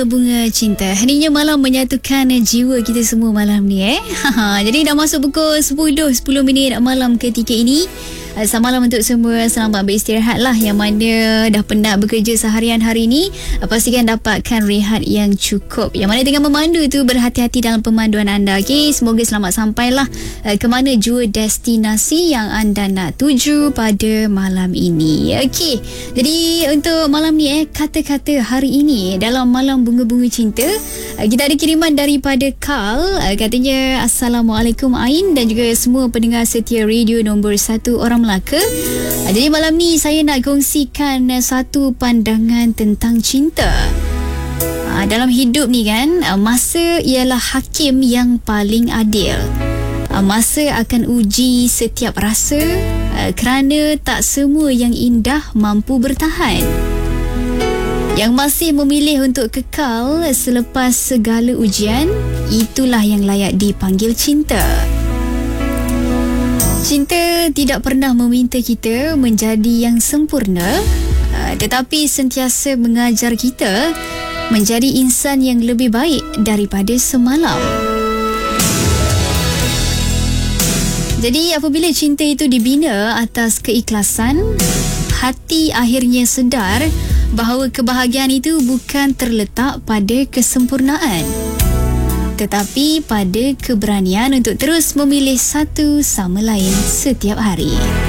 Bunga cinta. Harinya malam menyatukan jiwa kita semua malam ni Jadi dah masuk pukul 10 minit malam ketika ini. Selamat malam untuk semua. Selamat beristirahat lah. Yang mana dah penat bekerja seharian hari ni, pastikan dapatkan rehat yang cukup. Yang mana dengan memandu tu, berhati-hati dalam pemanduan anda. Okay? Semoga selamat sampailah ke mana jua destinasi yang anda nak tuju pada malam ini. Okay. Jadi untuk malam ni kata-kata hari ini dalam malam bunga-bunga cinta, kita ada kiriman daripada Carl. Katanya, Assalamualaikum Ain dan juga semua pendengar setia radio nombor 1 orang Melaka. Jadi malam ni saya nak kongsikan satu pandangan tentang cinta. Dalam hidup ni kan, masa ialah hakim yang paling adil. Masa akan uji setiap rasa, kerana tak semua yang indah mampu bertahan. Yang masih memilih untuk kekal selepas segala ujian, itulah yang layak dipanggil cinta. Cinta tidak pernah meminta kita menjadi yang sempurna, tetapi sentiasa mengajar kita menjadi insan yang lebih baik daripada semalam. Jadi apabila cinta itu dibina atas keikhlasan, hati akhirnya sedar bahawa kebahagiaan itu bukan terletak pada kesempurnaan, tetapi pada keberanian untuk terus memilih satu sama lain setiap hari.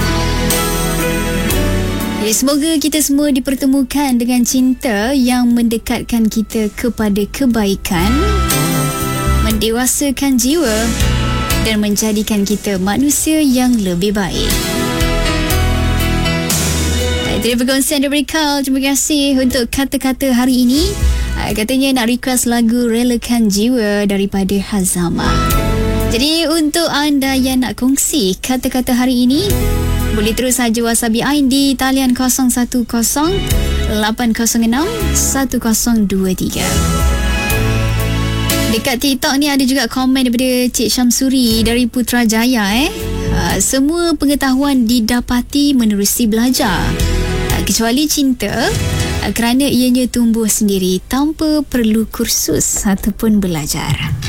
Jadi semoga kita semua dipertemukan dengan cinta yang mendekatkan kita kepada kebaikan, mendewasakan jiwa dan menjadikan kita manusia yang lebih baik. Terima perkongsian daripada Carl. Terima kasih untuk kata-kata hari ini. Katanya nak request lagu Relakan Jiwa daripada Hazama. Jadi untuk anda yang nak kongsi kata-kata hari ini, boleh terus saja WhatsApp Ain di talian 0108061023. Dekat TikTok ni ada juga komen daripada Cik Syamsuri dari Putrajaya. Semua pengetahuan didapati menerusi belajar, kecuali cinta, kerana ianya tumbuh sendiri tanpa perlu kursus ataupun belajar.